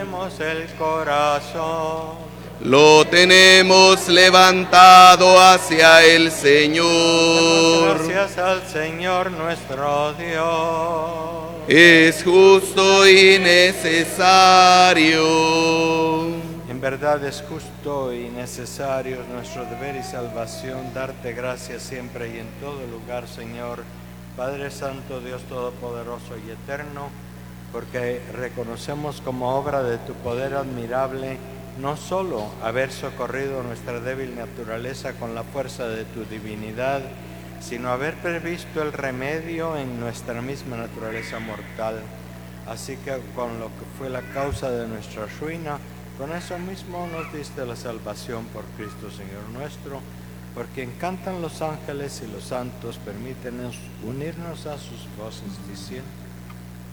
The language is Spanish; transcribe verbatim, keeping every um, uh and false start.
levantemos el corazón. Lo tenemos levantado hacia el Demos Señor. gracias al Señor nuestro Dios. Es justo y necesario. En verdad es justo y necesario, nuestro deber y salvación, darte gracias siempre y en todo lugar, Señor, Padre Santo, Dios Todopoderoso y Eterno, porque reconocemos como obra de tu poder admirable no solo haber socorrido nuestra débil naturaleza con la fuerza de tu divinidad, sino haber previsto el remedio en nuestra misma naturaleza mortal. Así que con lo que fue la causa de nuestra ruina, con eso mismo nos diste la salvación por Cristo Señor nuestro, por quien cantan los ángeles y los santos. Permítenos unirnos a sus voces diciendo: